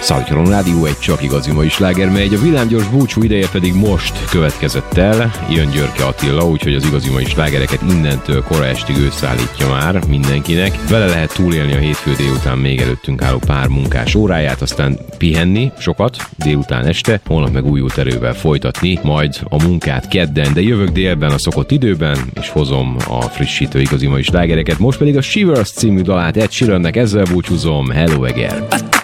Szalagyaron Rádió, egy csak igazi mai sláger megy. A villámgyors búcsú ideje pedig most következett el. Jön Györke Attila, úgyhogy az igazi mai slágereket innentől kora estig ő szállítja már mindenkinek. Vele lehet túlélni a hétfő délután még előttünk álló pár munkás óráját, aztán pihenni sokat délután este, holnap meg újult erővel folytatni majd a munkát kedden, de jövök délben a szokott időben, és hozom a frissítő igazi mai slágereket. Most pedig a Shivers című dalát Ed Sheerannek ezzel búcsúzom. Hello again!